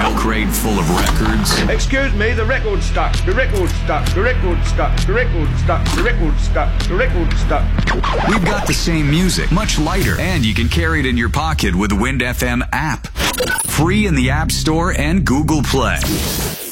milk crate full of records? Excuse me, the record's stuck. The record's stuck. The record's stuck. The record's stuck. The record's stuck. The record's stuck. We've got the same music, much lighter, and you can carry it in your pocket with the Wind FM app. Free in the App Store and Google Play.